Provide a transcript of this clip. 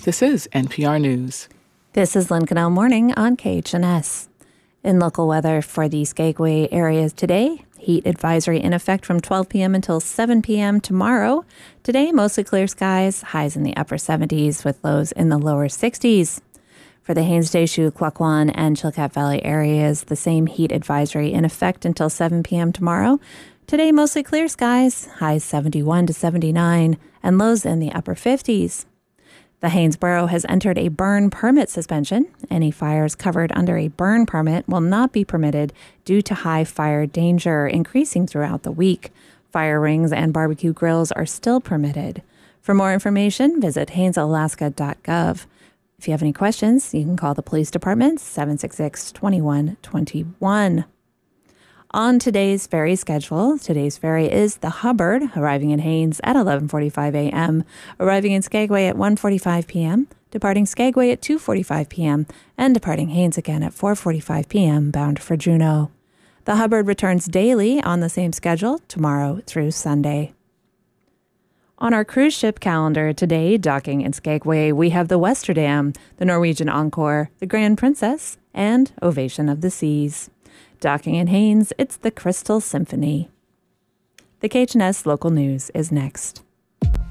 This is NPR News. This is Lynn Canal Morning on KHNS. In local weather for the Skagway areas today, heat advisory in effect from 12 p.m. until 7 p.m. tomorrow. Today, mostly clear skies, highs in the upper 70s with lows in the lower 60s. For the Haines, Deschutes, Klukwan, and Chilkat Valley areas, the same heat advisory in effect until 7 p.m. tomorrow. Today, mostly clear skies, highs 71 to 79, and lows in the upper 50s. The Haynesboro has entered a burn permit suspension. Any fires covered under a burn permit will not be permitted due to high fire danger increasing throughout the week. Fire rings and barbecue grills are still permitted. For more information, visit haynesalaska.gov. If you have any questions, you can call the police department 766-2121. On today's ferry schedule, today's ferry is the Hubbard, arriving in Haines at 11:45 a.m., arriving in Skagway at 1:45 p.m., departing Skagway at 2:45 p.m., and departing Haines again at 4:45 p.m., bound for Juneau. The Hubbard returns daily on the same schedule tomorrow through Sunday. On our cruise ship calendar today, docking in Skagway, we have the Westerdam, the Norwegian Encore, the Grand Princess, and Ovation of the Seas. Docking in Haines, it's the Crystal Symphony. The KHNS local news is next.